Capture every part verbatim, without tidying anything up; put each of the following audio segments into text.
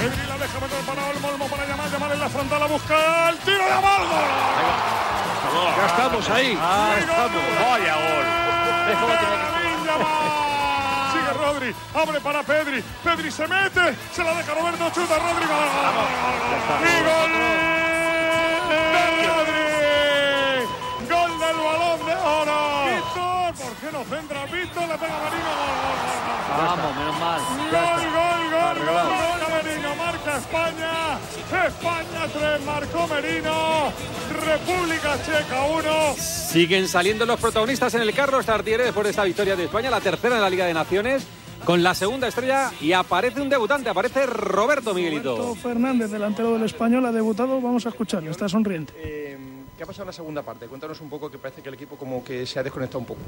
Pedri la deja meter para Olmo, Olmo para Yamal, Yamal en la frontal a buscar el tiro de Yamal. Ya estamos ahí. Ah, estamos. Vaya gol. Sigue Rodri, abre para Pedri. Pedri se mete, se la deja Roberto, chuta Rodri. Gol, gol, gol. Y gol de Rodri. Gol del Balón de Oro. Víctor, ¿por qué no centra Víctor? Le pega Merino. Gol, gol, gol. Vamos, menos mal. Gol, gol, gol, gol, gol, Merino, marca España, España tres, marcó Merino, República Checa uno. Siguen saliendo los protagonistas en el Carlos Tartiere después de esta victoria de España, la tercera en la Liga de Naciones, con la segunda estrella, y aparece un debutante, aparece Roberto Miguelito. Roberto Fernández, delantero del Español, ha debutado, vamos a escucharlo, está sonriente. Eh, ¿Qué ha pasado en la segunda parte? Cuéntanos un poco, que parece que el equipo como que se ha desconectado un poco.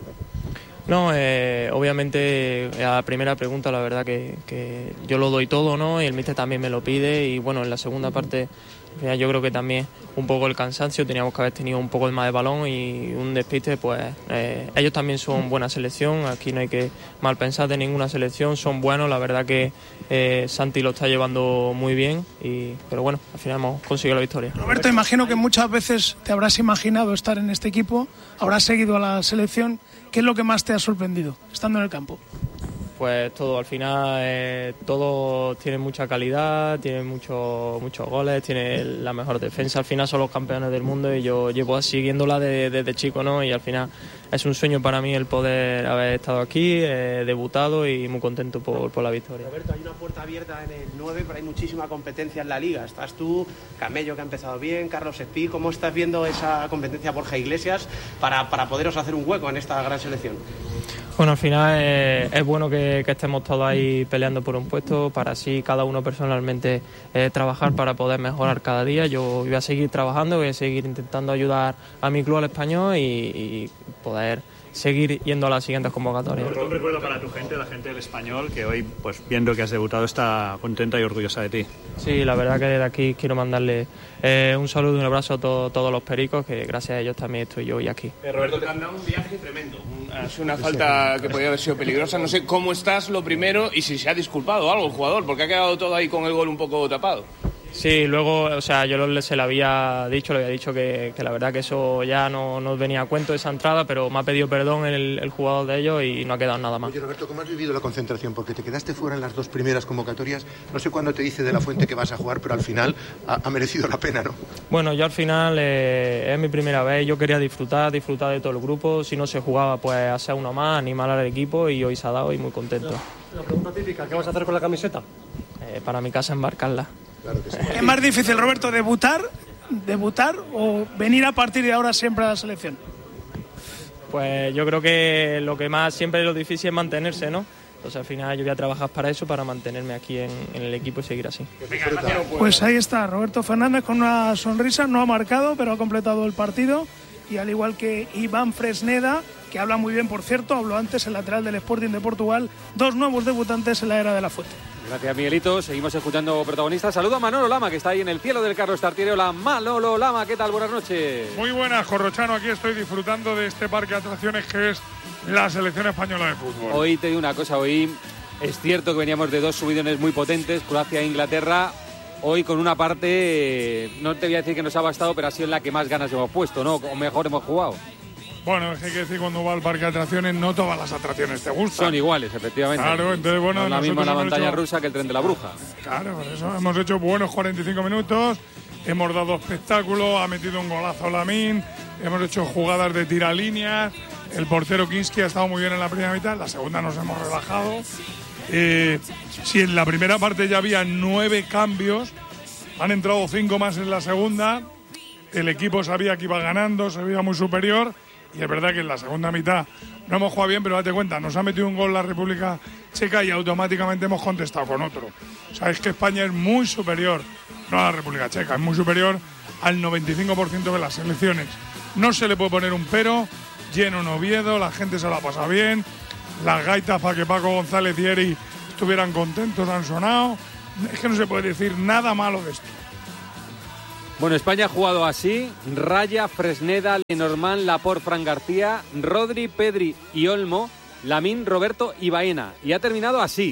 No, eh, obviamente a la primera pregunta la verdad que, que yo lo doy todo, ¿no? Y el míster también me lo pide, y bueno, en la segunda parte yo creo que también un poco el cansancio, teníamos que haber tenido un poco más de balón y un despiste, pues eh, ellos también son buena selección, aquí no hay que mal pensar de ninguna selección, son buenos, la verdad que eh, Santi lo está llevando muy bien, y, pero bueno, al final hemos conseguido la victoria. Roberto, imagino que muchas veces te habrás imaginado estar en este equipo, habrás seguido a la selección. ¿Qué es lo que más te ha sorprendido estando en el campo? Pues todo, al final eh, todos tienen mucha calidad, tienen muchos muchos goles, tienen la mejor defensa, al final son los campeones del mundo y yo llevo siguiéndola desde, desde chico, ¿no? Y al final es un sueño para mí el poder haber estado aquí, eh, debutado y muy contento por, por la victoria. Roberto, hay una puerta abierta en el nueve, pero hay muchísima competencia en la Liga. Estás tú, Camello, que ha empezado bien, Carlos Espí. ¿Cómo estás viendo esa competencia, Borja Iglesias, para, para poderos hacer un hueco en esta gran selección? Bueno, al final eh, es bueno que, que estemos todos ahí peleando por un puesto, para así cada uno personalmente eh, trabajar para poder mejorar cada día. Yo voy a seguir trabajando, voy a seguir intentando ayudar a mi club, al Español, y, y poder seguir yendo a las siguientes convocatorias. Un recuerdo para tu gente, la gente del Español, que hoy, pues viendo que has debutado, está contenta y orgullosa de ti. Sí, la verdad que desde aquí quiero mandarle eh, un saludo y un abrazo a to- todos los pericos, que gracias a ellos también estoy yo hoy aquí. Eh, Roberto, te han dado un viaje tremendo. Ha sido una falta que podría haber sido peligrosa. No sé cómo estás, lo primero, y si se ha disculpado algo el jugador, porque ha quedado todo ahí con el gol un poco tapado. Sí, luego, o sea, yo lo, se le había dicho, le había dicho que, que la verdad que eso ya no, no venía a cuento, esa entrada, pero me ha pedido perdón el, el jugador de ellos y no ha quedado nada más. Oye, Roberto, ¿cómo has vivido la concentración? Porque te quedaste fuera en las dos primeras convocatorias. No sé cuándo te dice De la Fuente que vas a jugar, pero al final ha, ha merecido la pena, ¿no? Bueno, yo al final eh, es mi primera vez, yo quería disfrutar, disfrutar de todo el grupo. Si no se jugaba, pues hacer uno más, animar al equipo, y hoy se ha dado y muy contento. La pregunta típica, ¿qué vas a hacer con la camiseta? Eh, para mi casa, embarcarla. Claro que sí. ¿Es más difícil, Roberto, debutar, debutar o venir a partir de ahora siempre a la selección? Pues yo creo que lo que más siempre es lo difícil es mantenerse, ¿no? Entonces al final yo voy a trabajar para eso, para mantenerme aquí en, en el equipo y seguir así. Pues ahí está, Roberto Fernández con una sonrisa, no ha marcado, pero ha completado el partido. Y al igual que Iván Fresneda, que habla muy bien, por cierto, habló antes, el lateral del Sporting de Portugal, dos nuevos debutantes en la era de la Fuente. Gracias, Miguelito. Seguimos escuchando protagonistas. Saludo a Manolo Lama, que está ahí en el cielo del Carlos Tartiere. Hola, Manolo Lama, ¿qué tal? Buenas noches. Muy buenas, Corrochano. Aquí estoy disfrutando de este parque de atracciones que es la selección española de fútbol. Hoy te digo una cosa, hoy es cierto que veníamos de dos subidones muy potentes, Croacia e Inglaterra. Hoy con una parte, no te voy a decir que nos ha bastado, pero ha sido en la que más ganas hemos puesto, ¿no? O mejor hemos jugado. Bueno, es que hay que decir, cuando va al parque de atracciones, no todas las atracciones te gustan. Son iguales, efectivamente. Claro, entonces, bueno, no es la misma la montaña hecho... rusa que el tren de la bruja. Claro, por eso hemos hecho buenos cuarenta y cinco minutos, hemos dado espectáculo, ha metido un golazo Lamine, hemos hecho jugadas de tiralíneas, el portero Kinski ha estado muy bien en la primera mitad, en la segunda nos hemos relajado. Eh, si en la primera parte ya había nueve cambios, han entrado cinco más en la segunda, el equipo sabía que iba ganando, se veía muy superior. Y es verdad que en la segunda mitad no hemos jugado bien, pero date cuenta, nos ha metido un gol la República Checa y automáticamente hemos contestado con otro. O sea, es que España es muy superior, no a la República Checa, es muy superior al noventa y cinco por ciento de las selecciones. No se le puede poner un pero, lleno en Oviedo, la gente se la pasa bien, las gaitas para que Paco González y Eri estuvieran contentos han sonado. Es que no se puede decir nada malo de esto. Bueno, España ha jugado así: Raya, Fresneda, Lenormand, Laporte, Fran García, Rodri, Pedri y Olmo, Lamine, Roberto y Baena. Y ha terminado así: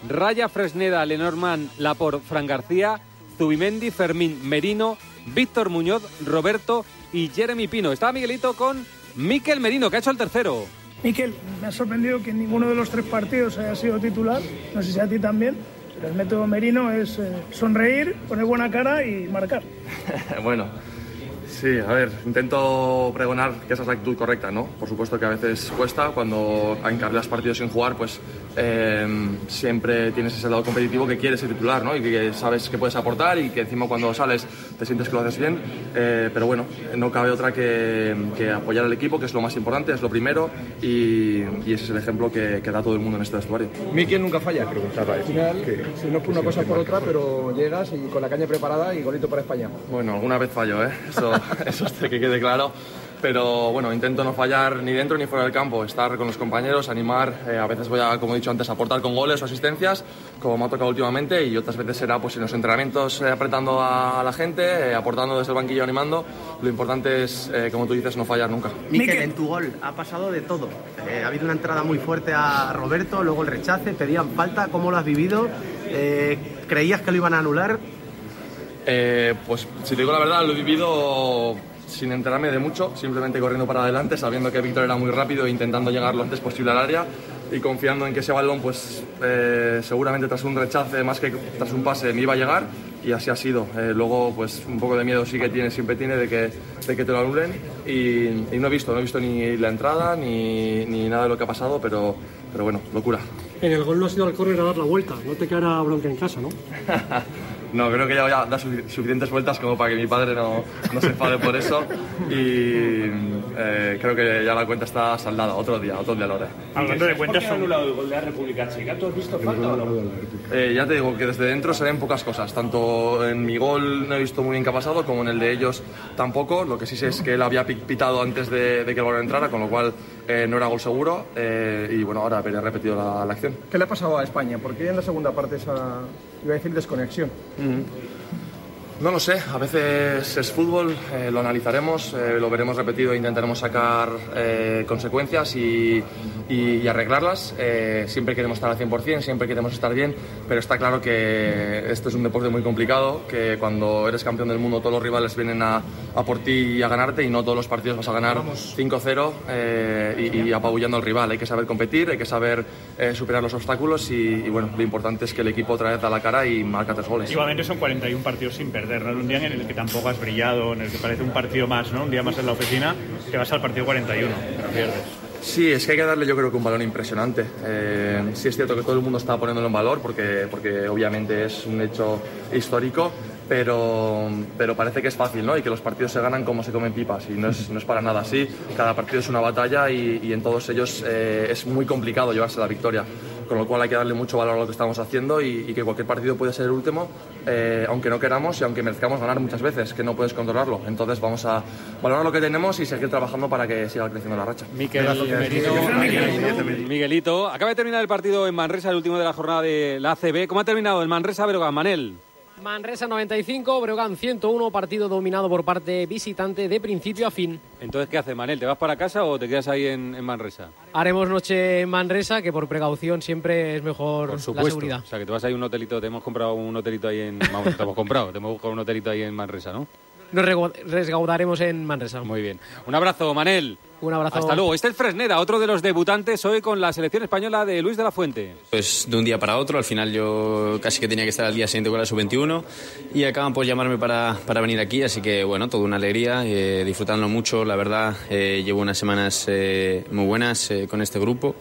Raya, Fresneda, Lenormand, Laporte, Fran García, Zubimendi, Fermín, Merino, Víctor Muñoz, Roberto y Jeremy Pino. Estaba Miguelito con Mikel Merino, que ha hecho el tercero. Mikel, me ha sorprendido que en ninguno de los tres partidos haya sido titular, no sé si a ti también, pero el método Merino es eh, sonreír, poner buena cara y marcar. Bueno, sí, a ver, intento pregonar que esa es la actitud correcta, ¿no? Por supuesto que a veces cuesta, cuando encargas partidos sin jugar, pues eh, siempre tienes ese lado competitivo que quieres ser titular, ¿no? Y que sabes que puedes aportar y que encima cuando sales te sientes que lo haces bien, eh, pero bueno, no cabe otra que, que apoyar al equipo, que es lo más importante, es lo primero, y, y ese es el ejemplo que, que da todo el mundo en este vestuario. Mikel nunca falla, preguntaba. Al final, si no es por una cosa por otra, pero llegas y con la caña preparada y golito para España. Bueno, alguna vez fallo, ¿eh? Eso, eso es que quede claro. Pero bueno, intento no fallar ni dentro ni fuera del campo, estar con los compañeros, animar, eh, a veces voy a, como he dicho antes, aportar con goles o asistencias, como me ha tocado últimamente, y otras veces será pues en los entrenamientos eh, apretando a, a la gente, eh, aportando desde el banquillo, animando. Lo importante es, eh, como tú dices, no fallar nunca. Mikel, en tu gol ha pasado de todo. Eh, ha habido una entrada muy fuerte a Roberto, luego el rechace, pedían falta. ¿Cómo lo has vivido? Eh, ¿Creías que lo iban a anular? Eh, pues si te digo la verdad, lo he vivido sin enterarme de mucho, simplemente corriendo para adelante, sabiendo que Víctor era muy rápido e intentando llegar lo antes posible al área y confiando en que ese balón, pues eh, seguramente tras un rechace más que tras un pase me iba a llegar, y así ha sido. Eh, luego pues un poco de miedo sí que tiene, siempre tiene de que, de que te lo anulen, y, y no he visto, no he visto ni la entrada ni, ni nada de lo que ha pasado, pero, pero bueno, locura. En el gol no ha sido al córner a dar la vuelta, no te quedará bronca en casa, ¿no? No, creo que ya, ya da suficientes vueltas como para que mi padre no, no se enfade por eso, y eh, creo que ya la cuenta está saldada. Otro día, otro día lo haré. Hablando de cuentas, ¿por qué ha anulado el gol de la República Checa? ¿Tú has visto falta o no? Eh, ya te digo que desde dentro se ven pocas cosas, tanto en mi gol no he visto muy bien qué ha pasado, como en el de ellos tampoco. Lo que sí sé es que él había pitado antes de, de que el balón entrara, con lo cual eh, no era gol seguro, eh, y bueno, ahora veré repetido la, la acción. ¿Qué le ha pasado a España? ¿Por qué en la segunda parte esa, iba a decir, desconexión? No lo sé, a veces es fútbol, eh, lo analizaremos, eh, lo veremos repetido e intentaremos sacar eh, consecuencias y, y, y arreglarlas. Eh, siempre queremos estar al cien por cien, siempre queremos estar bien, pero está claro que este es un deporte muy complicado, que cuando eres campeón del mundo todos los rivales vienen a, a por ti y a ganarte, y no todos los partidos vas a ganar cinco cero eh, y, y apabullando al rival. Hay que saber competir, hay que saber eh, superar los obstáculos, y, y bueno, lo importante es que el equipo otra vez da la cara y marca tres goles. Igualmente son cuarenta y un partidos sin perder, ¿no? Un día en el que tampoco has brillado, en el que parece un partido más, ¿no? Un día más en la oficina, que vas al partido cuarenta y uno, pero pierdes. Sí, es que hay que darle, yo creo que un valor impresionante. Eh, sí es cierto que todo el mundo está poniéndolo en valor, porque, porque obviamente es un hecho histórico, pero, pero parece que es fácil, ¿no? Y que los partidos se ganan como se comen pipas, y no es, no es para nada así. Cada partido es una batalla, y, y en todos ellos eh, es muy complicado llevarse la victoria, con lo cual hay que darle mucho valor a lo que estamos haciendo, y, y que cualquier partido puede ser el último, eh, aunque no queramos y aunque merezcamos ganar muchas veces, que no puedes controlarlo. Entonces vamos a valorar lo que tenemos y seguir trabajando para que siga creciendo la racha. Mikel Merino, Miguelito, acaba de terminar el partido en Manresa, el último de la jornada de la A C B. ¿Cómo ha terminado el Manresa Breogán, Manel? Manresa noventa y cinco, Breogán ciento uno, partido dominado por parte visitante de principio a fin. Entonces, ¿qué haces, Manel? ¿Te vas para casa o te quedas ahí en, en Manresa? Haremos noche en Manresa, que por precaución siempre es mejor por supuesto. La seguridad. O sea, que te vas ahí a un hotelito, te hemos comprado un hotelito ahí en... Vamos, te hemos comprado, te hemos buscado un hotelito ahí en Manresa, ¿no? Nos resguardaremos en Manresa. Muy bien. Un abrazo, Manel. Un abrazo. Hasta luego. Este es el Fresneda, otro de los debutantes hoy con la selección española de Luis de la Fuente. Pues de un día para otro, al final yo casi que tenía que estar al día siguiente con la sub veintiuno, y acaban por llamarme para, para venir aquí, así que bueno, toda una alegría, eh, disfrutando mucho, la verdad. Eh, llevo unas semanas eh, muy buenas eh, con este grupo,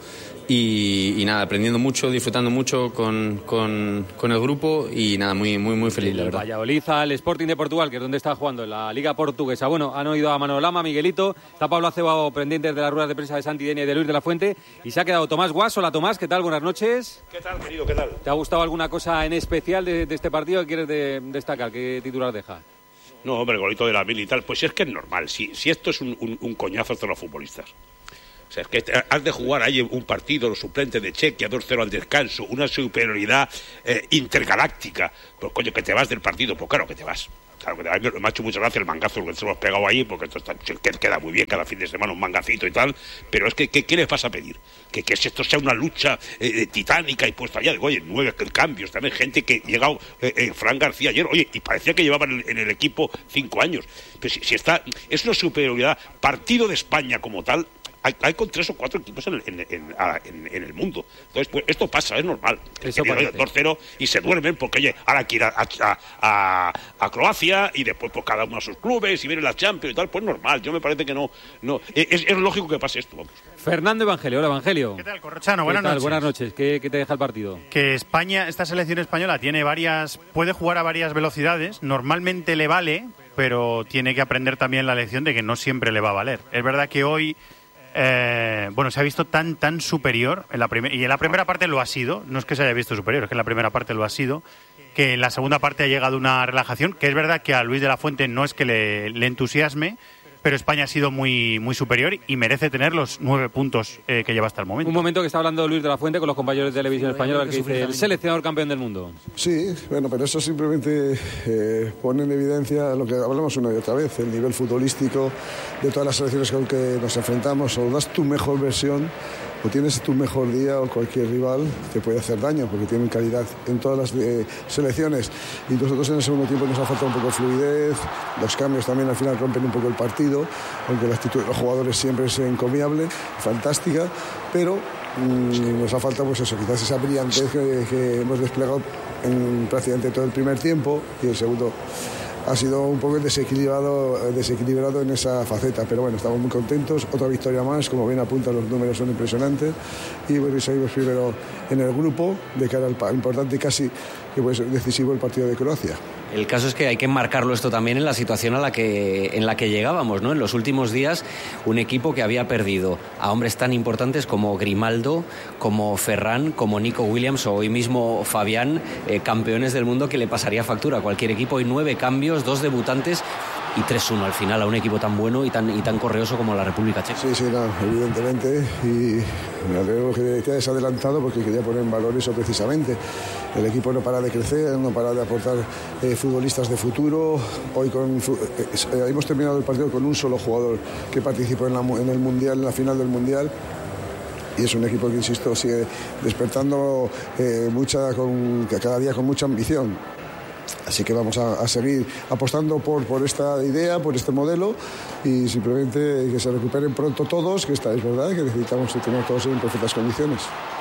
y, y nada, aprendiendo mucho, disfrutando mucho con, con, con el grupo, y nada, muy, muy, muy feliz, la verdad. Valladolid al Sporting de Portugal, que es donde está jugando, en la Liga Portuguesa. Bueno, han oído a Manolo Lama, Miguelito, está Pablo Acebao pendientes de las ruedas de prensa de Santi Denia y de Luis de la Fuente, y se ha quedado Tomás Guas. Hola, Tomás, ¿qué tal? Buenas noches. ¿Qué tal, querido? ¿Qué tal? ¿Te ha gustado alguna cosa en especial de, de este partido que quieres de, destacar? ¿Qué titular deja? No, hombre, el golito de la Mil y tal, pues es que es normal. Si, si esto es un, un, un coñazo, todos los futbolistas. O sea, es que has de jugar ahí un partido, los suplentes de Chequia, dos cero al descanso, una superioridad eh, intergaláctica. Pues coño, que te vas del partido, pues claro que te vas. Claro que te vas. Me ha hecho mucha gracia el mangazo que se hemos pegado ahí, porque esto está, que queda muy bien cada fin de semana un mangacito y tal, pero es que, que ¿qué les vas a pedir? Que, que esto sea una lucha eh, titánica y puesta allá. Digo, oye, nueve cambios, también gente que ha llegado, eh, eh, Fran García ayer, oye, y parecía que llevaban en el, en el equipo cinco años. Pero si, si está, es una superioridad, partido de España como tal. Hay, hay con tres o cuatro equipos en el, en, en, en, en el mundo. Entonces, pues esto pasa, es normal. dos cero y se duermen porque, oye, ahora hay que ir a, a, a, a Croacia y después pues cada uno a sus clubes y viene la Champions y tal. Pues normal, yo me parece que no. no es, es lógico que pase esto, vamos. Fernando Evangelio, hola Evangelio. ¿Qué tal, Corrochano? Buenas noches. Buenas noches, ¿Qué, ¿qué te deja el partido? Que España, esta selección española tiene varias, puede jugar a varias velocidades, normalmente le vale, pero tiene que aprender también la lección de que no siempre le va a valer. Es verdad que hoy Eh, bueno, se ha visto tan tan superior en la primer, y en la primera parte lo ha sido, no es que se haya visto superior, es que en la primera parte lo ha sido, que en la segunda parte ha llegado una relajación, que es verdad que a Luis de la Fuente no es que le, le entusiasme, pero España ha sido muy muy superior y merece tener los nueve puntos eh, que lleva hasta el momento. Un momento que está hablando Luis de la Fuente con los compañeros de Televisión Española, que dice el seleccionador campeón del mundo. Sí, bueno, pero eso simplemente eh, pone en evidencia lo que hablamos una y otra vez, el nivel futbolístico de todas las selecciones con que nos enfrentamos. O das tu mejor versión, o tienes tu mejor día, o cualquier rival te puede hacer daño, porque tienen calidad en todas las eh, selecciones. Y nosotros en el segundo tiempo nos ha faltado un poco de fluidez, los cambios también al final rompen un poco el partido, aunque la actitud de los jugadores siempre es encomiable, fantástica, pero mmm, nos ha faltado pues eso, quizás esa brillantez que, que hemos desplegado en prácticamente todo el primer tiempo, y el segundo ha sido un poco desequilibrado, desequilibrado en esa faceta, pero bueno, estamos muy contentos, otra victoria más, como bien apunta, los números son impresionantes, y bueno, seguimos primero en el grupo de cara al importante y casi que puede ser decisivo el partido de Croacia. El caso es que hay que marcarlo esto también en la situación a la que, en la que llegábamos, ¿no? En los últimos días, un equipo que había perdido a hombres tan importantes como Grimaldo, como Ferran, como Nico Williams o hoy mismo Fabián, eh, campeones del mundo, que le pasaría factura a cualquier equipo. Hay nueve cambios, dos debutantes y tres uno al final a un equipo tan bueno y tan, y tan correoso como la República Checa. Sí, sí, no, evidentemente, y me alegro que te hayas adelantado porque quería poner en valor eso precisamente. El equipo no para de crecer, no para de aportar eh, futbolistas de futuro. Hoy con, eh, hemos terminado el partido con un solo jugador que participó en, la, en el Mundial, en la final del Mundial. Y es un equipo que, insisto, sigue despertando eh, mucha, con, cada día con mucha ambición. Así que vamos a, a seguir apostando por, por esta idea, por este modelo, y simplemente que se recuperen pronto todos, que está, es verdad que necesitamos tener todos en perfectas condiciones.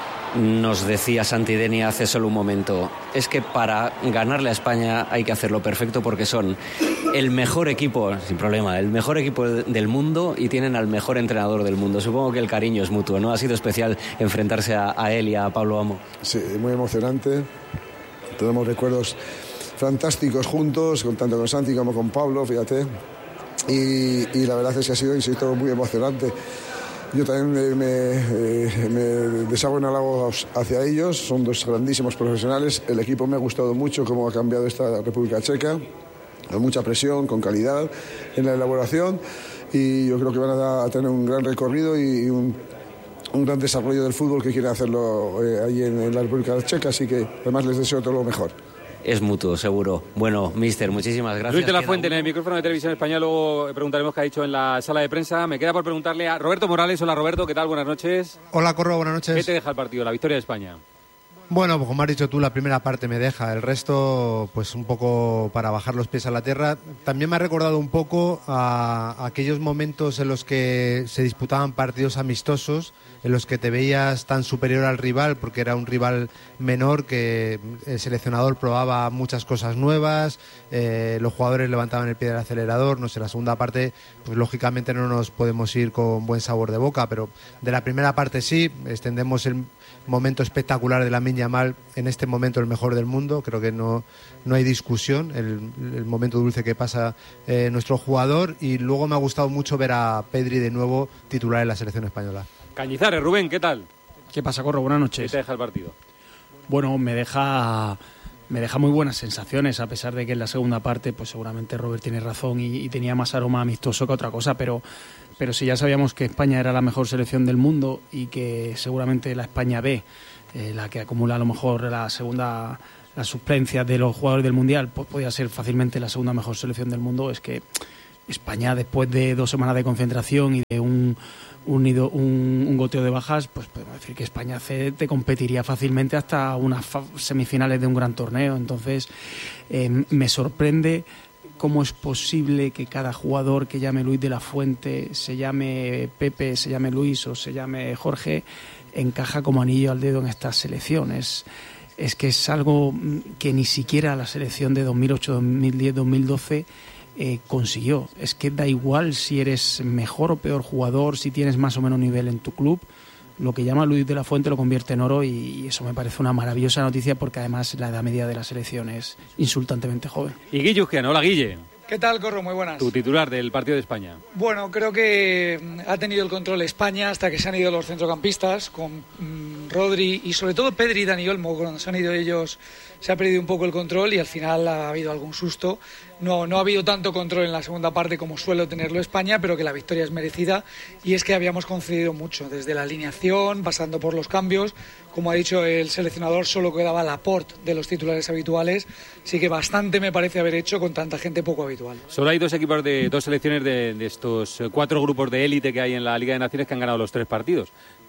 Nos decía Santidenia hace solo un momento, es que para ganarle a España hay que hacerlo perfecto porque son el mejor equipo, sin problema, el mejor equipo del mundo y tienen al mejor entrenador del mundo. Supongo que el cariño es mutuo, ¿no? Ha sido especial enfrentarse a, a él y a Pablo Amo. Sí, muy emocionante. Tenemos recuerdos fantásticos juntos, tanto con Santi como con Pablo, fíjate. Y, y la verdad es que ha sido, insisto, muy emocionante. Yo también me, me, eh, me deshago en halagos hacia ellos, son dos grandísimos profesionales. El equipo me ha gustado mucho cómo ha cambiado esta República Checa, con mucha presión, con calidad en la elaboración, y yo creo que van a, a tener un gran recorrido y, y un, un gran desarrollo del fútbol que quieren hacerlo eh, ahí en, en la República Checa, así que además les deseo todo lo mejor. Es mutuo, seguro. Bueno, mister, muchísimas gracias. Luis de la Fuente, en el micrófono de Televisión Española, luego preguntaremos qué ha dicho en la sala de prensa. Me queda por preguntarle a Roberto Morales. Hola, Roberto, ¿qué tal? Buenas noches. Hola, Corro, buenas noches. ¿Qué te deja el partido, la victoria de España? Bueno, pues como has dicho tú, la primera parte me deja, el resto pues un poco para bajar los pies a la tierra. También me ha recordado un poco a, a aquellos momentos en los que se disputaban partidos amistosos, en los que te veías tan superior al rival porque era un rival menor, que el seleccionador probaba muchas cosas nuevas, eh, los jugadores levantaban el pie del acelerador. No sé, la segunda parte pues lógicamente no nos podemos ir con buen sabor de boca, pero de la primera parte sí, extendemos el momento espectacular de Lamine Yamal, en este momento el mejor del mundo, creo que no, no hay discusión, el, el momento dulce que pasa eh, nuestro jugador, y luego me ha gustado mucho ver a Pedri de nuevo titular en la selección española. Cañizares, Rubén, ¿qué tal? ¿Qué pasa, Corro? Buenas noches. ¿Qué te deja el partido? Bueno, me deja me deja muy buenas sensaciones, a pesar de que en la segunda parte pues seguramente Robert tiene razón y, y tenía más aroma amistoso que otra cosa, pero, pero si ya sabíamos que España era la mejor selección del mundo y que seguramente la España B, eh, la que acumula a lo mejor la segunda, las suplencias de los jugadores del Mundial, pues podía ser fácilmente la segunda mejor selección del mundo, es que España, después de dos semanas de concentración y de un, un, un, un goteo de bajas, pues podemos decir que España C te competiría fácilmente hasta unas semifinales de un gran torneo. Entonces, eh, me sorprende cómo es posible que cada jugador que llame Luis de la Fuente, se llame Pepe, se llame Luis o se llame Jorge, encaja como anillo al dedo en estas selecciones. Es que es algo que ni siquiera la selección de dos mil ocho, dos mil diez, dos mil doce Eh, consiguió. Es que da igual si eres mejor o peor jugador, si tienes más o menos nivel en tu club, lo que llama Luis de la Fuente lo convierte en oro, y, y eso me parece una maravillosa noticia, porque además la edad media de la selección es insultantemente joven. Y Guille Uzquiano, hola Guille. ¿Qué tal, Corro? Muy buenas. Tu titular del partido de España. Bueno, creo que ha tenido el control España hasta que se han ido los centrocampistas, con mmm, Rodri y sobre todo Pedri y Dani Olmo. Cuando se han ido ellos se ha perdido un poco el control y al final ha habido algún susto. No, no ha habido tanto control en la segunda parte como suele tenerlo España, pero que la victoria es merecida, y es que habíamos concedido mucho, desde la alineación, pasando por los cambios. Como ha dicho el seleccionador, solo quedaba Laporte de los titulares habituales, así que bastante me parece haber hecho con tanta gente poco habitual. Solo hay dos equipos de dos selecciones de, de estos cuatro grupos de élite que hay en la Liga de Naciones que han ganado los tres partidos,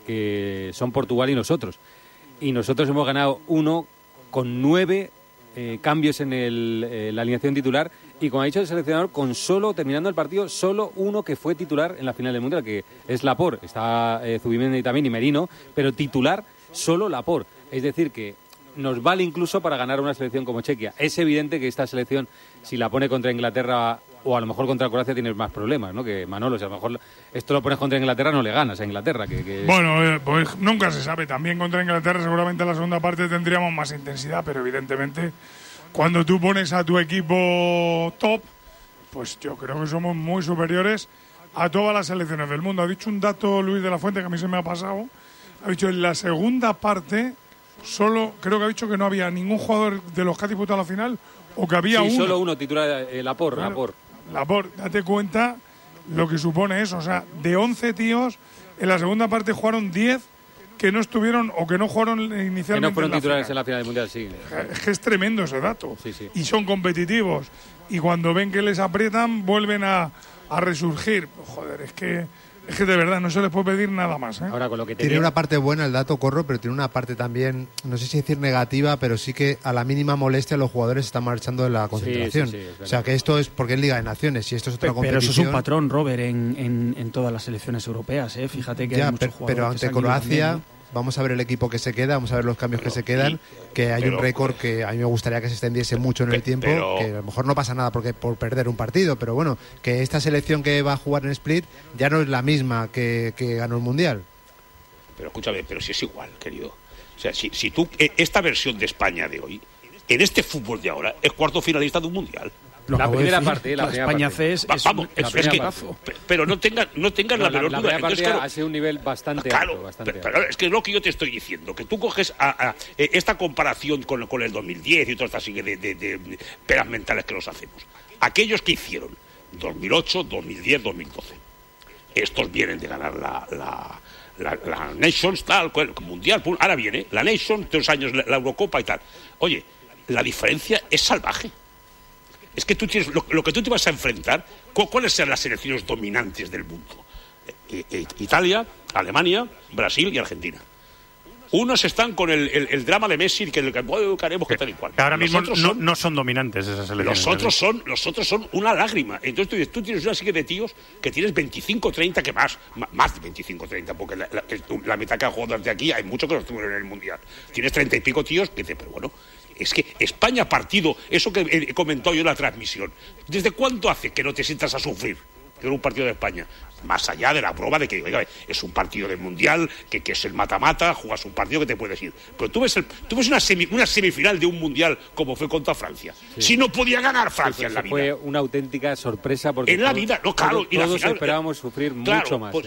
que son Portugal y nosotros. Y nosotros hemos ganado uno con nueve eh, cambios en el, eh, la alineación titular, y como ha dicho el seleccionador, con solo, terminando el partido, solo uno que fue titular en la final del Mundial, que es Laporte. Está eh, Zubimendi también y Merino, pero titular solo Laporte. Es decir, que nos vale incluso para ganar una selección como Chequia. Es evidente que esta selección, si la pone contra Inglaterra o a lo mejor contra Croacia, tienes más problemas, ¿no? Que Manolo, si a lo mejor esto lo pones contra Inglaterra, no le ganas a Inglaterra. Que, que... Bueno, eh, pues nunca se sabe. También contra Inglaterra seguramente en la segunda parte tendríamos más intensidad, pero evidentemente cuando tú pones a tu equipo top, pues yo creo que somos muy superiores a todas las selecciones del mundo. Ha dicho un dato Luis de la Fuente que a mí se me ha pasado. Ha dicho en la segunda parte solo, creo que ha dicho que no había ningún jugador de los que ha disputado la final, o que había sí, uno. solo uno titular, eh, Laporte, claro, Laporte. Laporte, date cuenta lo que supone eso. O sea, de once tíos, en la segunda parte jugaron diez que no estuvieron o que no jugaron inicialmente. Que no fueron en la titulares final. en la final del Mundial, sí. Es que es tremendo ese dato. Sí, sí. Y son competitivos. Y cuando ven que les aprietan, vuelven a, a resurgir. Joder, es que... Es que de verdad no se les puede pedir nada más, ¿eh? Ahora, con lo que tiene una parte buena el dato, Corro, pero tiene una parte también, no sé si decir negativa, pero sí que a la mínima molestia los jugadores están marchando de la concentración. Sí, sí, sí, o sea, que esto es porque es Liga de Naciones, y esto es otra pero, competición. Pero eso es un patrón, Robert, en, en, en todas las selecciones europeas, ¿eh? Fíjate que ya, hay muchos pero, jugadores pero que ante se han ido Croacia... también, ¿no? Vamos a ver el equipo que se queda, vamos a ver los cambios pero, que se quedan, que hay pero, un récord que a mí me gustaría que se extendiese mucho en el tiempo, pero, que a lo mejor no pasa nada porque por perder un partido, pero bueno, que esta selección que va a jugar en Split ya no es la misma que, que ganó el Mundial. Pero escúchame, pero si es igual, querido. O sea, si, si tú, esta versión de España de hoy, en este fútbol de ahora, es cuarto finalista de un Mundial. Lo la acabo de primera decir, parte, la la primera España parte. C es, Va- es vamos, un- es, la es que, primera pe- pero no tengan, no tengan No, la la, menor la duda. primera Entonces, parte claro, ha sido un nivel bastante claro, alto. Bastante pero, alto. pero es que es lo que yo te estoy diciendo, que tú coges a, a, eh, esta comparación con, con el dos mil diez y toda esta serie de, de, de, de peras mentales que nos hacemos. Aquellos que hicieron dos mil ocho, dos mil diez, dos mil doce. Estos vienen de ganar la... la La, la Nations, tal, cual, mundial, pum, ahora viene la Nations, dos años la, la Eurocopa y tal. Oye, la diferencia es salvaje. Es que tú tienes, lo, lo que tú te vas a enfrentar, ¿cu ¿cuáles serán las selecciones dominantes del mundo? Eh, eh, Italia, Alemania, Brasil y Argentina. Unos están con el, el, el drama de Messi, que el que oh, haremos que tal y cual. Ahora mismo Los no, son, no son dominantes esas selecciones. los otros son, los otros son una lágrima. Entonces tú, dices, tú tienes una serie de tíos que tienes veinticinco, treinta, que más, más de veinticinco, treinta, porque la, la, la mitad que ha jugado desde aquí hay muchos que no estuvieron en el Mundial. Tienes treinta y pico tíos que dices, pero bueno, es que España partido, eso que he comentado yo en la transmisión, ¿desde cuánto hace que no te sientas a sufrir en un partido de España? Más allá de la prueba de que, oiga, es un partido del Mundial, que, que es el mata-mata, juegas un partido que te puedes ir. Pero tú ves, el, tú ves una, semi, una semifinal de un Mundial como fue contra Francia. Sí. Si no podía ganar Francia sí, pues en la vida. Fue una auténtica sorpresa porque en la vida, no, claro. Todos, y la todos final, esperábamos sufrir claro, mucho más. Pues, ¿eh?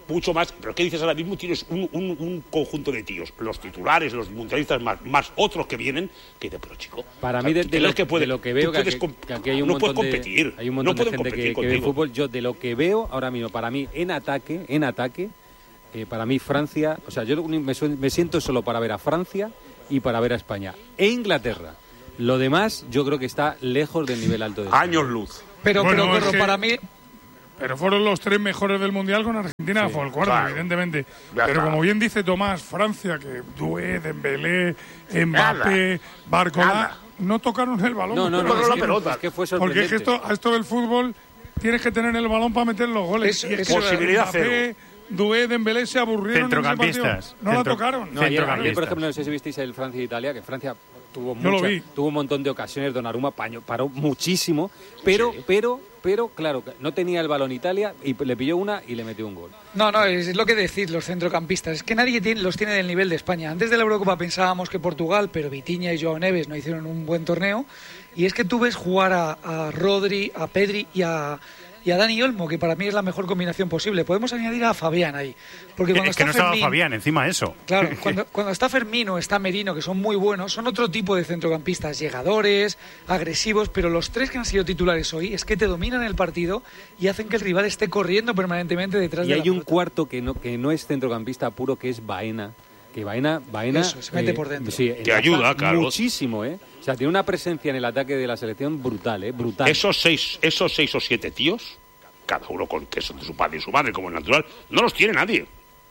mucho más. Pero ¿qué dices ahora mismo? Tienes un, un, un conjunto de tíos, los titulares, los mundialistas, más, más otros que vienen, que dices, pero chico, para mí, de, de, lo, que puede, de lo que veo, que aquí, que aquí hay un no montón puedes competir, de, hay un montón no de gente que, que ve fútbol, yo de lo que veo ahora mismo, para mí, en ataque, en ataque, eh, para mí Francia, o sea, yo me, me siento solo para ver a Francia y para ver a España e Inglaterra. Lo demás, yo creo que está lejos del nivel alto de España. Años luz. Pero, bueno, pero, pero que, para mí... Pero fueron los tres mejores del Mundial con Argentina, sí, fue el cuarto, claro, evidentemente. Ya pero está. Como bien dice Tomás, Francia, que Doué, Dembélé, Mbappé, Barcola, no tocaron el balón. No, no, no, no, no la pelota. Es que fue porque es que esto, a esto del fútbol tienes que tener el balón para meter los goles. Es, y es es posibilidad Mbappé, cero. Doué, Dembélé se aburrieron. Centrocampistas. No Centro, la tocaron. No, ayer, ayer, por ejemplo, no sé si visteis el Francia-Italia, que Francia tuvo, mucha, tuvo un montón de ocasiones, Donnarumma paño, paró muchísimo, pero, sí. pero, pero, claro, no tenía el balón Italia y le pilló una y le metió un gol. No, no, es lo que decís los centrocampistas, es que nadie tiene, los tiene del nivel de España. Antes de la Eurocopa pensábamos que Portugal, pero Vitinha y Joao Neves no hicieron un buen torneo, y es que tú ves jugar a, a Rodri, a Pedri y a... y a Dani Olmo, que para mí es la mejor combinación posible. Podemos añadir a Fabián ahí. Porque cuando es que está no Fermín, estaba Fabián, encima de eso. Claro, cuando, cuando está Fermín o está Merino, que son muy buenos, son otro tipo de centrocampistas, llegadores, agresivos, pero los tres que han sido titulares hoy es que te dominan el partido y hacen que el rival esté corriendo permanentemente detrás y de la hay un pelota. Cuarto que no, que no es centrocampista puro, que es Baena. Que Baena, Baena Eso, se mete eh, por dentro. Sí, te ayuda, Carlos. Muchísimo, ¿eh? O sea, tiene una presencia en el ataque de la selección brutal, ¿eh? Brutal. Esos seis, esos seis o siete tíos, cada uno con que son de su padre y su madre, como es natural, no los tiene nadie.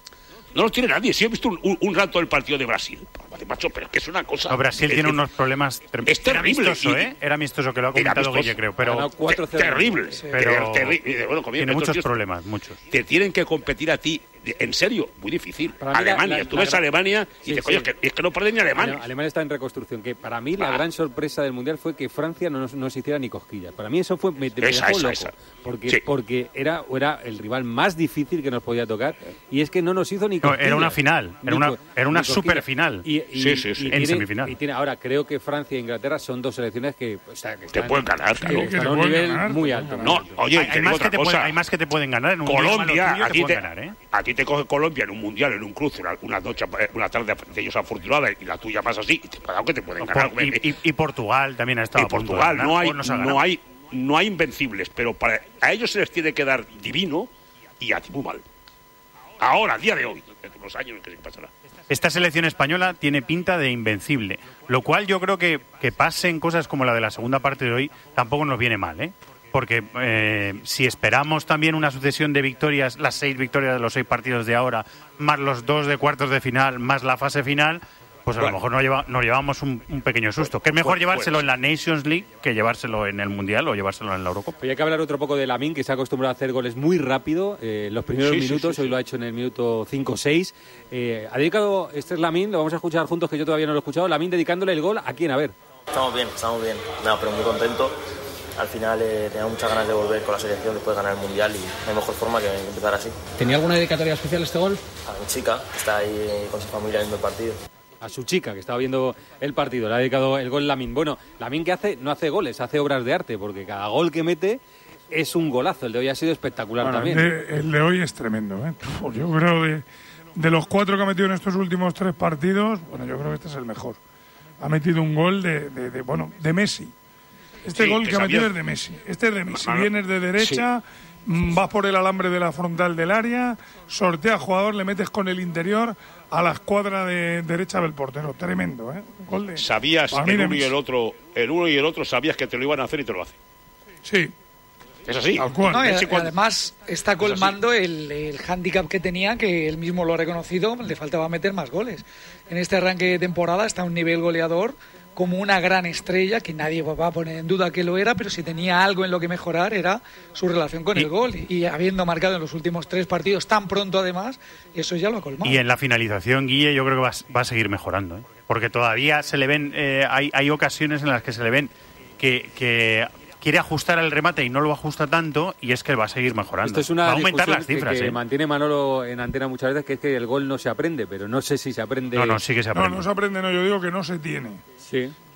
No los tiene nadie. Si he visto un, un, un rato del partido de Brasil, macho, pero es que es una cosa... No, Brasil es, tiene es, unos problemas... Es terrible. Era amistoso, ¿eh? Era amistoso, que lo ha comentado Guille, creo, pero... Ter, terrible. Sí. Pero terri bueno, tiene muchos tíos, problemas, muchos. Te tienen que competir a ti, en serio, muy difícil. Alemania, la, la, tú ves a Alemania y sí, dices, coño, sí. es, que, es que no pueden ni Alemania. Alemania está en reconstrucción, que para mí la ah. gran sorpresa del Mundial fue que Francia no nos, no nos hiciera ni cosquillas. Para mí eso fue... Me, me esa, dejó esa, loco, esa. Porque, sí. porque era, era el rival más difícil que nos podía tocar y es que no nos hizo ni cosquillas. No, era una final, era una, era una super final. Y, y, sí, sí, sí. Y en tiene, semifinal. Y tiene, ahora, creo que Francia e Inglaterra son dos selecciones que... O sea, que te están, pueden ganar, claro. Que, que están a un nivel ganar, muy alto. No, oye, hay, hay, más que te pueden, hay más que te pueden ganar en un Colombia, tuyo, aquí, te te, ganar, ¿eh? aquí te coge Colombia en un mundial, en un cruce, una, una noche, una tarde de ellos afortunada y la tuya pasa así, y te, claro que te pueden ganar. Por, y, y, y Portugal también ha estado y Portugal, no hay, no hay, no hay invencibles, pero para, a ellos se les tiene que dar divino y a ti muy mal. Ahora, a día de hoy, en unos años que se pasará. Esta selección española tiene pinta de invencible, lo cual yo creo que, que pasen cosas como la de la segunda parte de hoy tampoco nos viene mal, ¿eh? Porque eh, si esperamos también una sucesión de victorias, las seis victorias de los seis partidos de ahora, más los dos de cuartos de final, más la fase final, pues a bueno, lo mejor nos, lleva, nos llevamos un, un pequeño susto. Que es mejor pues, llevárselo pues. en la Nations League que llevárselo en el Mundial o llevárselo en la Eurocopa. Hoy hay que hablar otro poco de Lamine, que se ha acostumbrado a hacer goles muy rápido, eh, los primeros sí, minutos, sí, sí, hoy sí. lo ha hecho en el minuto cinco o seis. Eh, ha dedicado, este es Lamine, lo vamos a escuchar juntos, que yo todavía no lo he escuchado, Lamine dedicándole el gol a quién, a ver. Estamos bien, estamos bien, no, pero muy contentos. Al final eh, tenía muchas ganas de volver con la selección después de ganar el Mundial y no hay mejor forma que empezar así. ¿Tenía alguna dedicatoria especial este gol? A mi chica, que está ahí con su familia viendo el partido. A su chica, que estaba viendo el partido, le ha dedicado el gol Lamine. Bueno, Lamine que hace, no hace goles, hace obras de arte, porque cada gol que mete es un golazo. El de hoy ha sido espectacular bueno, también. El de, el de hoy es tremendo, ¿eh? Yo creo de, de los cuatro que ha metido en estos últimos tres partidos, bueno, yo creo que este es el mejor. Ha metido un gol de, de, de bueno, de Messi. Este sí, gol que ha metido es de Messi. Este es de Messi. Vienes de derecha, sí. vas por el alambre de la frontal del área, sortea jugador, le metes con el interior a la escuadra de derecha del portero. Tremendo, ¿eh? Gol de, sabías el uno y el otro, el uno y el otro sabías que te lo iban a hacer y te lo hacen. Sí. Es así. No, y además está colmando el, el hándicap que tenía, que él mismo lo ha reconocido, le faltaba meter más goles. En este arranque de temporada está a un nivel goleador como una gran estrella, que nadie va a poner en duda que lo era, pero si tenía algo en lo que mejorar era su relación con y, el gol. Y, y habiendo marcado en los últimos tres partidos tan pronto además, eso ya lo ha colmado. Y en la finalización, Guille, yo creo que va, va a seguir mejorando, ¿eh? Porque todavía se le ven, eh, hay, hay ocasiones en las que se le ven que... que quiere ajustar el remate y no lo ajusta tanto, y es que va a seguir mejorando. Esto es una va a aumentar las cifras. Que, que ¿eh? mantiene Manolo en antena muchas veces, que es que el gol no se aprende, pero no sé si se aprende. No, no, sí que se aprende. No, no se aprende, no, yo digo que no se tiene. Sí.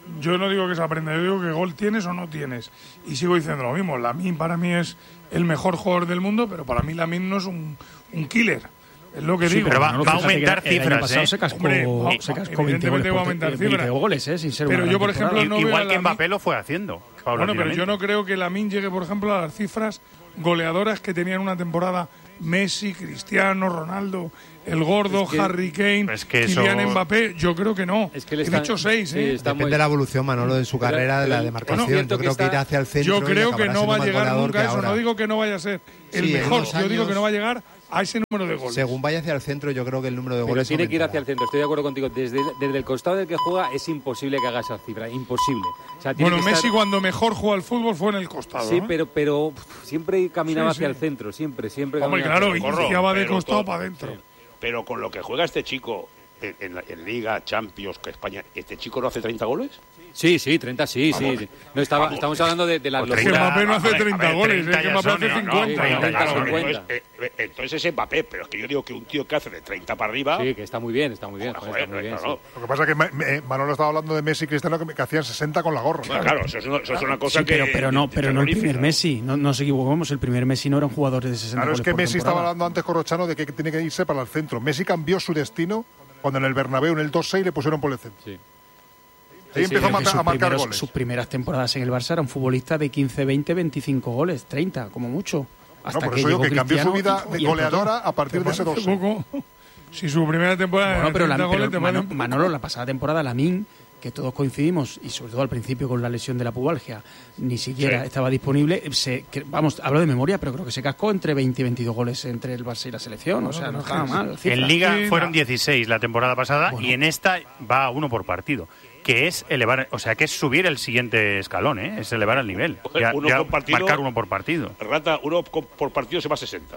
yo no digo que se aprenda, yo digo que gol tienes o no tienes. Y sigo diciendo lo mismo, Lamine para mí es el mejor jugador del mundo, pero para mí Lamine no es un, un killer. Es lo que sí, digo. Pero va, no, va a aumentar el, el cifras, año pasado ¿eh? se cascó, Hombre, se cascó veinte goles, va a aumentar veinte cifras. goles, ¿eh? Sin ser pero una yo, por temporada. ejemplo, no Igual veo que a Mbappé lo fue haciendo. Bueno, pero yo no creo que Lamine llegue, por ejemplo, a las cifras goleadoras que tenían una temporada Messi, Cristiano, Ronaldo, el Gordo, es que, Harry Kane, es que Kylian eso... Mbappé. Yo creo que no. Es que He está, dicho seis, sí, ¿eh? Depende muy... de la evolución, Manolo, de su pero, carrera, de pero, la demarcación. bueno, yo creo que, está... irá hacia el centro. Yo creo que no va a llegar nunca a eso. Ahora. No digo que no vaya a ser el sí, mejor. años, yo digo que no va a llegar a ese número de goles. Según vaya hacia el centro, yo creo que el número de pero goles tiene aumentará. que ir hacia el centro. Estoy de acuerdo contigo. Desde, desde el costado del que juega es imposible que haga esa cifra. Imposible. O sea, bueno, que Messi estar... cuando mejor juega al fútbol fue en el costado. Sí, ¿eh? pero, pero uf, siempre caminaba sí, hacia sí. el centro. Siempre, siempre. Hombre, claro, iniciaba de costado para adentro. Pero con lo que juega este chico en, en, la, en Liga, Champions, que España, ¿este chico no hace treinta goles? Sí, sí, treinta, sí, Vamos, sí. No estaba, vamos. Estamos hablando de, de las Pues locuras. que Mbappé no hace A ver, treinta a ver, goles, treinta es que ya Mbappé son, hace no, cincuenta. no, treinta ya son. cincuenta. Entonces, eh, entonces es Mbappé, pero es que yo digo que un tío que hace de treinta para arriba... Sí, que está muy bien, está muy bien. Joder, joder, está muy bien, claro. sí. Lo que pasa es que me- me- Manolo estaba hablando de Messi y Cristiano que, que hacían sesenta con la gorra. Bueno, claro, eso es una, eso es una cosa Sí, que... pero, pero no, pero no el primer terrorífica. Messi. No nos equivocamos, el primer Messi no eran jugadores de sesenta Claro, es goles que por Messi temporada. estaba hablando antes Corrochano de que tiene que irse para el centro. Messi cambió su destino cuando en el Bernabéu, en el dos seis, le pusieron por el centro. Sí. Ahí Sí, empezó pero a, que mata- sus a marcar primeros- goles. Sus primeras temporadas en el Barça era un futbolista de quince, veinte, veinticinco goles, treinta, como mucho. Hasta No, por que eso digo llegó que cambió su Cristiano vida y- de y goleadora a partir de ese dos seis. Si su primera temporada Bueno, pero, la, treinta goles, pero te Mano- valen- Manolo, la pasada temporada, Lamine, que todos coincidimos, y sobre todo al principio con la lesión de la pubalgia, ni siquiera Sí. estaba disponible. Se, que, vamos, hablo de memoria, pero creo que se cascó entre veinte y veintidós goles entre el Barça y la selección. O sea, no estaba mal. En Liga Sí, fueron no. dieciséis la temporada pasada y en esta va a uno por partido. Que es elevar, o sea, que es subir el siguiente escalón, ¿eh? Es elevar el nivel. Ya- Uno ya por partido- marcar uno por partido. Rata, uno co- por partido se va a sesenta.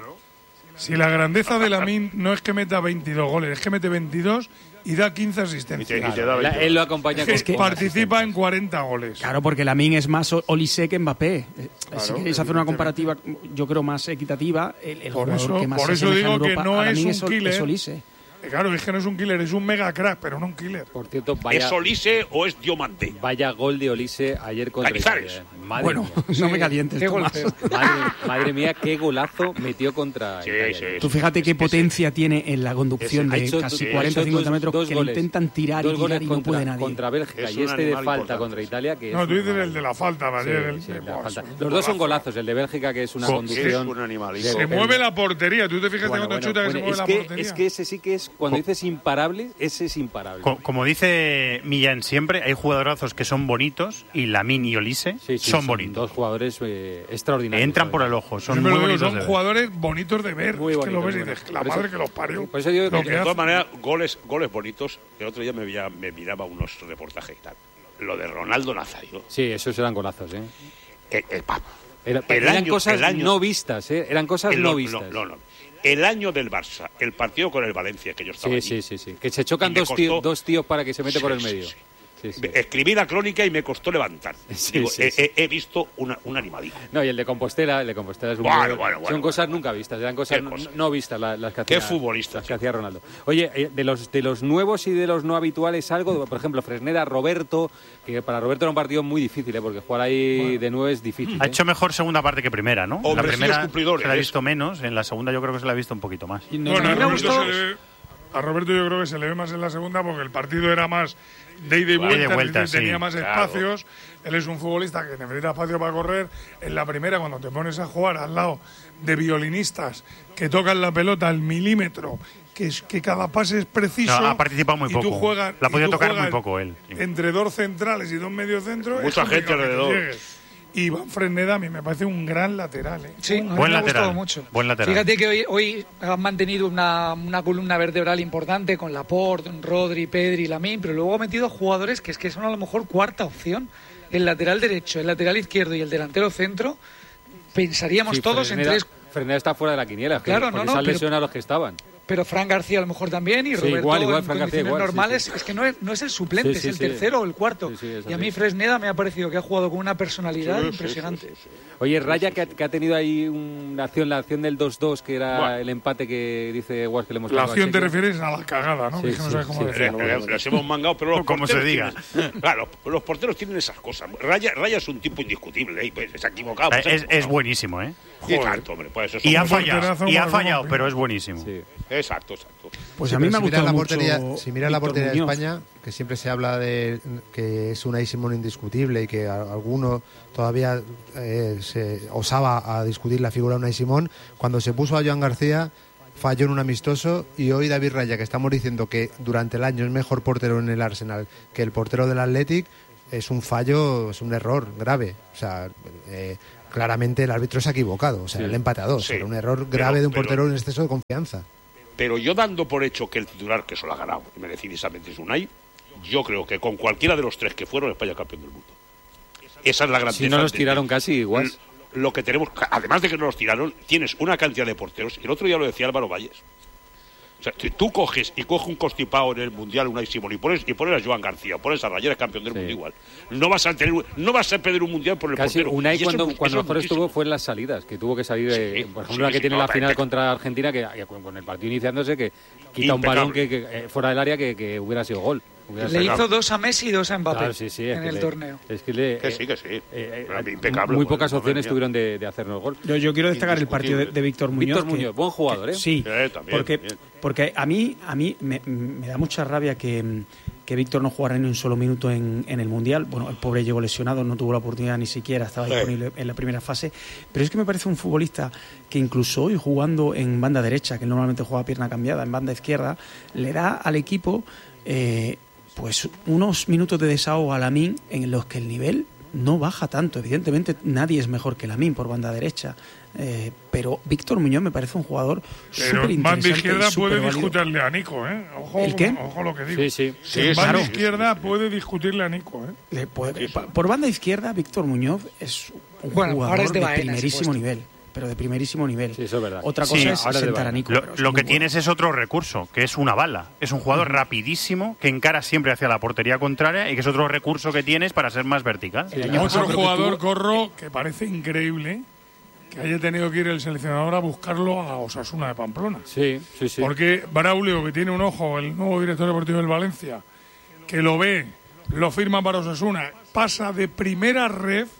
Si la grandeza de Lamine no es que meta veintidós goles, es que mete veintidós y da quince asistencias. Y te- y te da La- veinte. él lo acompaña Es que con, con participa en cuarenta goles. Claro, porque Lamine es más o- Olise que Mbappé. Eh, si Claro, queréis hacer una comparativa, yo creo, más equitativa, el, el Por jugador eso- que más por se eso asemeja en digo que Europa no a es Lamine un Ol- killer. es Olise. Eh, Claro, es que no es un killer, es un mega crack, pero no un killer. Por cierto, vaya, ¿Es Olise o es Diomante? vaya gol de Olise ayer contra Cañizares. Italia. eh. Madre Bueno, mía. no me calientes, Qué Tomás. golpeo. Madre, madre mía, qué golazo metió contra Sí, Italia. sí, ayer. Tú fíjate qué potencia tiene en la conducción Ha de hecho- casi ha cuarenta hecho o cincuenta dos- metros dos que goles. le intentan tirar Dos y goles tirar y no contra, puede nadie. contra Bélgica Es y un este de animal falta importante. contra Italia que No, es tú dices una el de la falta, Sí, Daniel. el- sí, el- la Buah, falta. es un Los dos son golazo. golazos, el de Bélgica que es una Co- conducción. es un animalito. de- Se el- mueve la portería. Tú te fijas Bueno, cuando bueno, chuta que se bueno, mueve es la que, portería. es que ese sí que es, cuando dices imparable, ese es imparable. Co- Como dice Millán siempre, hay jugadorazos que son bonitos y Lamine y Olise Sí, sí, son bonitos. Dos jugadores eh, extraordinarios. Entran por el ¿sabes? ojo, Yo son siempre muy lo digo, bonitos son de ver. jugadores bonitos de ver. Muy es que lo bonitos, ves y muy dices, la bonitos. madre que los parió. Por eso digo Lo que- que De todas hace. maneras, goles, goles bonitos. El otro día me, veía- me miraba unos reportajes y tal. Lo de Ronaldo Nazario. Sí, esos eran golazos, ¿eh? El, el, pa- Era- el eran año- cosas el año- no vistas, ¿eh? Eran cosas el- no no, vistas. no, no. El año del Barça, el partido con el Valencia, que yo estaba Sí, allí. sí, sí, sí. Que se chocan Y me dos, tíos, costó- dos tíos para que se mete Sí, por el sí, medio. sí. Sí, sí. Escribí la crónica y me costó levantar. Sí, Digo, sí, he, sí. he- he visto una, un animalito. No, y el de Compostela, el de Compostela es un Bueno, juego- bueno, son bueno, cosas bueno. nunca vistas, eran cosas Qué no, cosa. no vistas la- las que Qué hacía, futbolista, las que hacía Ronaldo. Oye, eh, de los de los nuevos y de los no habituales algo, por ejemplo, Fresneda, Roberto, que para Roberto era un partido muy difícil, ¿eh? Porque jugar ahí de nueve es difícil. Ha ¿eh? hecho mejor segunda parte que primera, ¿no? la Hombrecillos primera cumplidores, se la ha ¿eh? visto menos, en la segunda yo creo que se la ha visto un poquito más. Y no- Bueno, a a mí me Roberto, gustó- se le ve- a Roberto yo creo que se le ve más en la segunda porque el partido era más de ida y De vuelta, es vuelta, decir, tenía sí, más claro. espacios. Él es un futbolista que necesita espacio para correr. En la primera, cuando te pones a jugar al lado de violinistas que tocan la pelota al milímetro, que, es, que cada pase es preciso. No, ha participado muy y tú poco. juegas- La ha y podido tú tocar juegas muy poco él. Sí. Entre dos centrales y dos mediocentros. Mucha es gente complicado que te alrededor. llegues. Y Iván Fresneda a mí me parece un gran lateral. ¿eh? Sí, a mí Buen me ha lateral, gustado mucho. buen lateral. Fíjate que hoy, hoy han mantenido una, una columna vertebral importante con Laporte, Rodri, Pedri, Lamine, pero luego ha metido jugadores que es que son a lo mejor cuarta opción. El lateral derecho, el lateral izquierdo y el delantero centro, pensaríamos Sí, todos Fresneda- en tres. Fresneda está fuera de la quiniela, Claro, porque no, no, se han pero- lesionado a los que estaban. pero Fran García a lo mejor también, y Sí, Roberto igual, igual, en Fran García condiciones igual, sí, normales. sí. Es que no es, no es el suplente, Sí, sí, es el sí. tercero o el cuarto. Sí, sí, es y a así. mí Fresneda me ha parecido que ha jugado con una personalidad Sí, sí, impresionante. sí, sí, sí. Oye, Raya, que ha, que ha tenido ahí una acción, la acción del dos dos, que era Bueno. el empate que dice Guas que le hemos La dado a acción te Checo. refieres a la cagada, ¿no? Sí, Que no sí, sabes cómo sí. decirlo. Eh, eh, Las hemos mangado, pero los Como porteros se diga. tienen- claro, los porteros tienen esas cosas. Raya, Raya es un tipo indiscutible, ¿eh? Pues, se ha equivocado. Eh, se ha Es, es equivocado. buenísimo, ¿eh? Y tanto, hombre, pues eso Y ha son- fallado, y ha bueno, fallado, bueno. pero es buenísimo. Sí. Exacto, exacto. Pues Sí, a mí pero me ha si miras gustado la mucho portería, si miras la Víctor portería de Muñoz. España, que siempre se habla de que es Unai Simón indiscutible y que a- alguno todavía eh, se osaba a discutir la figura de Unai Simón, cuando se puso a Joan García falló en un amistoso, y hoy David Raya, que estamos diciendo que durante el año es mejor portero en el Arsenal que el portero del Athletic, es un fallo, es un error grave. O sea, eh, claramente el árbitro se ha equivocado, o sea, Sí. el empate a dos, Sí. era un error Pero- grave de un pero- portero en exceso de confianza. Pero yo, dando por hecho que el titular, que eso lo ha ganado merecidísimamente, es Unai, yo creo que con cualquiera de los tres que fueron, España campeón del mundo. Esa es la grandeza. Si no los de- tiraron casi, igual. Lo que tenemos, además de que no los tiraron, tienes una cantidad de porteros. El otro día lo decía Álvaro Valles. O sea, si tú coges y coges un constipado en el Mundial, Unai Simón, y pones, y pones a Joan García, pones a Raya, eres campeón del mundo igual. No vas a tener, no vas a perder un Mundial por el Casi portero. Unai Y eso cuando, es- cuando eso es mejor muchísimo. estuvo fue en las salidas, que tuvo que salir, eh, Sí, por ejemplo, sí, la que sí, tiene no, la pero- final contra Argentina, que que con con el partido iniciándose, que quita un balón que, que, eh, fuera del área que, que hubiera sido gol. Hubiera Le sido- hizo dos a Messi y dos a Mbappé Claro, sí, sí, es en que el le- torneo. Es que, le, Que eh, sí, que sí. eh, Impecable. muy joder, pocas madre opciones mía. tuvieron de, de hacernos gol. Yo, yo quiero destacar el partido de, de Víctor Muñoz. Víctor que- Muñoz, buen jugador, ¿eh? Sí, Eh, también, porque, también. porque a mí, a mí me, me da mucha rabia que, que Víctor no jugara ni un solo minuto en, en el Mundial. Bueno, el pobre llegó lesionado, no tuvo la oportunidad ni siquiera, estaba Sí. disponible en la primera fase. Pero es que me parece un futbolista que incluso hoy jugando en banda derecha, que normalmente juega pierna cambiada, en banda izquierda, le da al equipo eh, pues unos minutos de desahogo a Lamine en los que el nivel no baja tanto. Evidentemente nadie es mejor que Lamine por banda derecha, eh, pero Víctor Muñoz me parece un jugador Pero súper en banda interesante. izquierda puede discutirle a Nico, ¿eh? Ojo, ¿El qué? ojo lo que digo. Sí, sí. Sí, en sí, banda sí, izquierda puede discutirle a Nico, ¿eh? Le puede- pa- por banda izquierda, Víctor Muñoz es un Bueno, jugador ahora es de de, Baena, ese primerísimo puesto. nivel. Pero de primerísimo nivel. Sí, eso es verdad. Otra Sí, cosa es ahora es de sentar a Baena. Nico. Lo, pero es lo muy que bueno. tienes es otro recurso, que es una bala. Es un jugador rapidísimo que encara siempre hacia la portería contraria y que es otro recurso que tienes para ser más vertical. El año pasado Otro creo que jugador, tuvo- Corro, que parece increíble que haya tenido que ir el seleccionador a buscarlo a Osasuna de Pamplona. Sí, sí, sí. Porque Braulio, que tiene un ojo, el nuevo director deportivo del Valencia, que lo ve, lo firma para Osasuna, pasa de primera red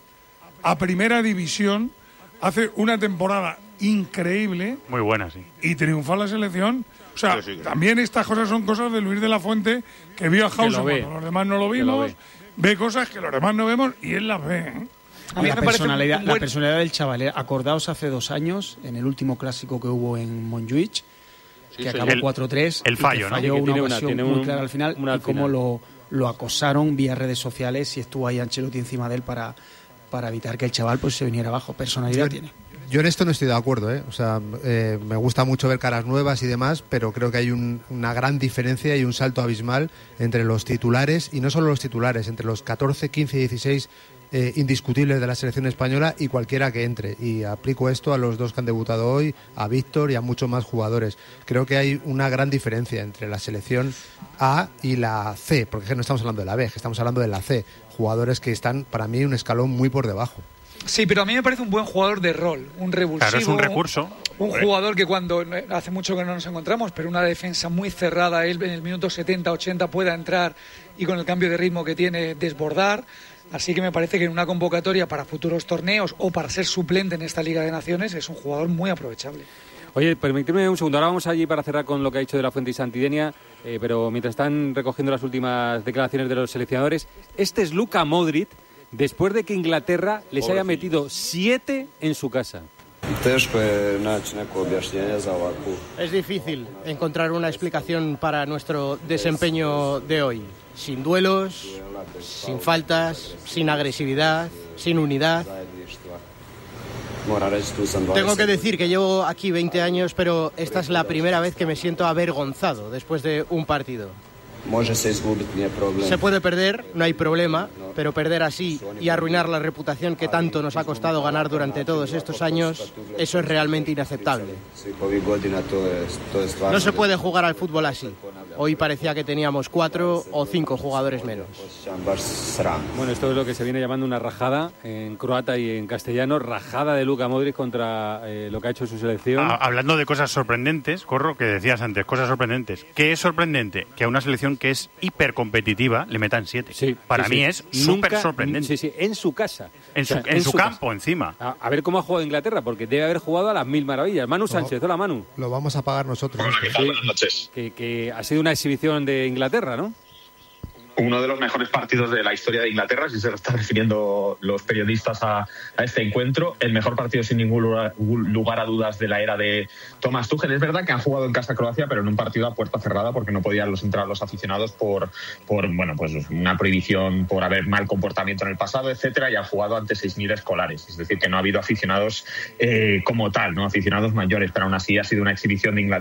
a primera división, hace una temporada increíble Muy buena, sí. y triunfa la selección. O sea, Sí, sí. también estas cosas son cosas de Luis de la Fuente, que vio a Hausen ve. cuando los demás no lo Que lo vimos, ve. cosas que los demás no vemos y él las ve. ¿eh? A mí la, me parece un personalidad, la buen- personalidad del chaval. eh, Acordaos hace dos años, en el último clásico que hubo en Montjuic, que sí. acabó El- cuatro tres. el y que fallo, ¿no? falló Que una tiene una- ocasión tiene muy un- clara al final, una y cómo final. lo, lo acosaron vía redes sociales y estuvo ahí Ancelotti encima de él para, para evitar que el chaval pues se viniera abajo. Personalidad Yo- tiene. Yo en esto no estoy de acuerdo, ¿eh? O sea, eh, me gusta mucho ver caras nuevas y demás, pero creo que hay un- una gran diferencia y un salto abismal entre los titulares, y no solo los titulares, entre los catorce, quince y dieciséis eh, indiscutibles de la selección española y cualquiera que entre. Y aplico esto a los dos que han debutado hoy, a Víctor y a muchos más jugadores. Creo que hay una gran diferencia entre la selección A y la C, porque es que no estamos hablando de la B, es que estamos hablando de la C. Jugadores que están, para mí, un escalón muy por debajo. Sí, pero a mí me parece un buen jugador de rol, un revulsivo. Claro, es un recurso. Un jugador que cuando, hace mucho que no nos encontramos, pero una defensa muy cerrada, él en el minuto setenta, ochenta pueda entrar y con el cambio de ritmo que tiene desbordar. Así que me parece que en una convocatoria para futuros torneos o para ser suplente en esta Liga de Naciones es un jugador muy aprovechable. Oye, permíteme un segundo. Ahora vamos allí para cerrar con lo que ha dicho de la Fuente y Santidenia, eh, pero mientras están recogiendo las últimas declaraciones de los seleccionadores, este es Luka Modric, después de que Inglaterra les haya metido siete en su casa. Es difícil encontrar una explicación para nuestro desempeño de hoy. Sin duelos, sin faltas, sin agresividad, sin unidad. Tengo que decir que llevo aquí veinte años, pero esta es la primera vez que me siento avergonzado después de un partido. Se puede perder, no hay problema, pero perder así y arruinar la reputación que tanto nos ha costado ganar durante todos estos años, eso es realmente inaceptable. No se puede jugar al fútbol así. Hoy parecía que teníamos cuatro o cinco jugadores menos. Bueno, esto es lo que se viene llamando una rajada en croata y en castellano, rajada de Luka Modric contra eh, lo que ha hecho su selección. Ah, hablando de cosas sorprendentes, Corro, que decías antes, cosas sorprendentes. ¿Qué es sorprendente? Que a una selección que es hipercompetitiva le metan siete. Sí, Para sí, mí sí. es súper Nunca- sorprendente. Sí, sí, en su casa. En su, O sea, en su casa. campo, encima. A, a ver cómo ha jugado Inglaterra, porque debe haber jugado a las mil maravillas. Manu Sánchez, hola Manu. Lo vamos a pagar nosotros. Sí, Buenas noches. Que, que ha sido una exhibición de Inglaterra, ¿no? Uno de los mejores partidos de la historia de Inglaterra, si se lo están refiriendo los periodistas a, a este encuentro. El mejor partido sin ningún lugar, lugar a dudas de la era de Thomas Tuchel. Es verdad que han jugado en casa Croacia, pero en un partido a puerta cerrada porque no podían los entrar los aficionados por, por bueno, pues una prohibición por haber mal comportamiento en el pasado, etcétera, y han jugado ante seis mil escolares. Es decir, que no ha habido aficionados eh, como tal, no aficionados mayores, pero aún así ha sido una exhibición de Inglaterra